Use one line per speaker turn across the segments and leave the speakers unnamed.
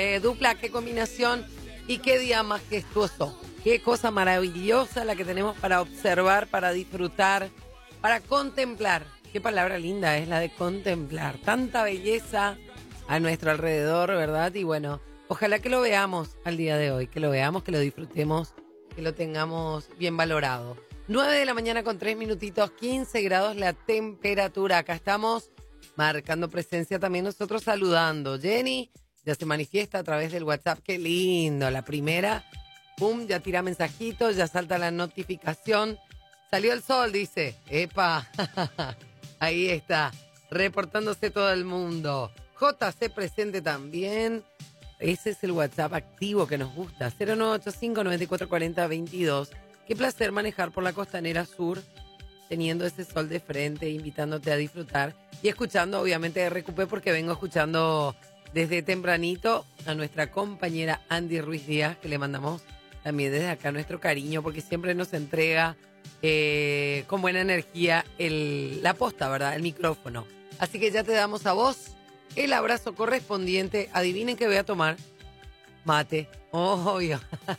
Dupla, qué combinación y qué día majestuoso. Qué cosa maravillosa la que tenemos para observar, para disfrutar, para contemplar. Qué palabra linda es la de contemplar. Tanta belleza a nuestro alrededor, ¿verdad? Y bueno, ojalá que lo veamos al día de hoy, que lo veamos, que lo disfrutemos, que lo tengamos bien valorado. 9 de la mañana con 3 minutitos, 15 grados la temperatura. Acá estamos marcando presencia también nosotros saludando. Jenny ya se manifiesta a través del WhatsApp. Qué lindo. La primera, pum, ya tira mensajitos, ya salta la notificación. Salió el sol, dice. ¡Epa! Ahí está, reportándose todo el mundo. JC presente también. Ese es el WhatsApp activo que nos gusta. 0985-9440-22. Qué placer manejar por la costanera sur, teniendo ese sol de frente, invitándote a disfrutar y escuchando, obviamente, RQP, porque vengo escuchando desde tempranito a nuestra compañera Andy Ruiz Díaz, que le mandamos también desde acá nuestro cariño, porque siempre nos entrega con buena energía la posta, ¿verdad? El micrófono. Así que ya te damos a vos el abrazo correspondiente. Adivinen qué voy a tomar. Mate. Obvio.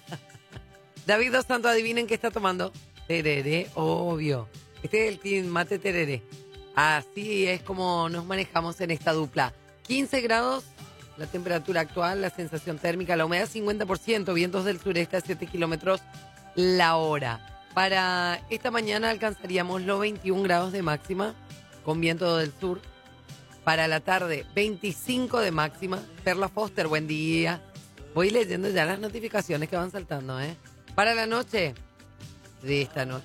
David Dos Santos, adivinen qué está tomando. Tereré, obvio. Este es el team mate tereré. Así es como nos manejamos en esta dupla. 15 grados, la temperatura actual, la sensación térmica, la humedad 50%, vientos del sureste a 7 kilómetros la hora. Para esta mañana alcanzaríamos los 21 grados de máxima, con viento del sur. Para la tarde, 25 de máxima. Perla Foster, buen día. Voy leyendo ya las notificaciones que van saltando, ¿eh? Para la noche, de esta noche,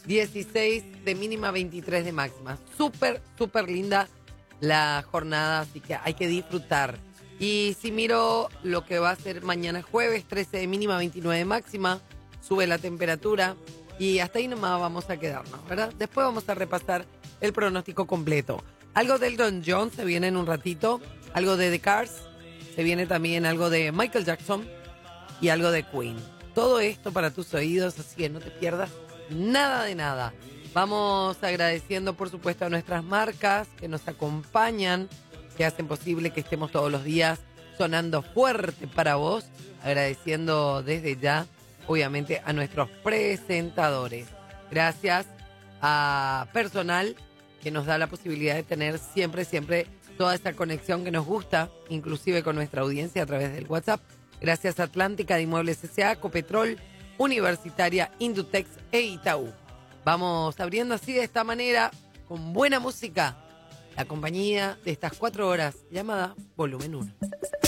16 de mínima, 23 de máxima. Súper, súper linda la jornada, así que hay que disfrutar. Y si miro lo que va a ser mañana jueves, 13 de mínima, 29 de máxima, sube la temperatura y hasta ahí nomás vamos a quedarnos, ¿verdad? Después vamos a repasar el pronóstico completo. Algo de Elton John se viene en un ratito, algo de The Cars, se viene también algo de Michael Jackson y algo de Queen. Todo esto para tus oídos, así que no te pierdas nada de nada. Vamos agradeciendo, por supuesto, a nuestras marcas que nos acompañan, que hacen posible que estemos todos los días sonando fuerte para vos. Agradeciendo desde ya, obviamente, a nuestros presentadores. Gracias a personal que nos da la posibilidad de tener siempre toda esa conexión que nos gusta, inclusive con nuestra audiencia a través del WhatsApp. Gracias a Atlántica de Inmuebles S.A., Copetrol, Universitaria, Indutex e Itaú. Vamos abriendo así de esta manera, con buena música, la compañía de estas 4 horas llamada Volumen 1.